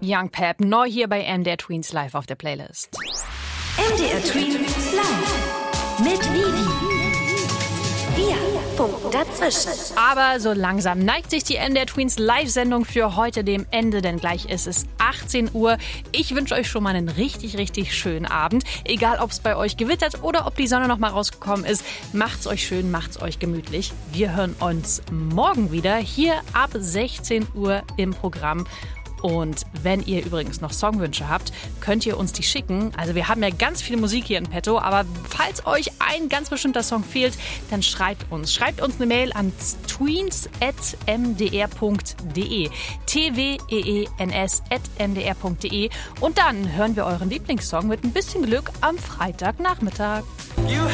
Young Pep, neu hier bei MDR Tweens Live auf der Playlist. MDR Tweens Live mit Vivi. Wir funken dazwischen. Aber so langsam neigt sich die MDR Tweens Live-Sendung für heute dem Ende, denn gleich ist es 18 Uhr. Ich wünsche euch schon mal einen richtig, richtig schönen Abend. Egal, ob es bei euch gewittert oder ob die Sonne noch mal rausgekommen ist. Macht's euch schön, macht's euch gemütlich. Wir hören uns morgen wieder hier ab 16 Uhr im Programm. Und wenn ihr übrigens noch Songwünsche habt, könnt ihr uns die schicken. Also wir haben ja ganz viel Musik hier in petto, aber falls euch ein ganz bestimmter Song fehlt, dann schreibt uns. Schreibt uns eine Mail an tweens@mdr.de. tweens@mdr.de. Und dann hören wir euren Lieblingssong mit ein bisschen Glück am Freitagnachmittag.